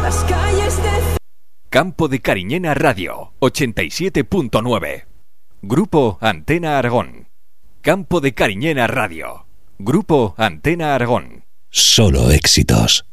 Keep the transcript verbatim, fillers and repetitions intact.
las calles de... Campo de Cariñena Radio, ochenta y siete punto nueve. Grupo Antena Aragón. Campo de Cariñena Radio. Grupo Antena Aragón. Solo éxitos.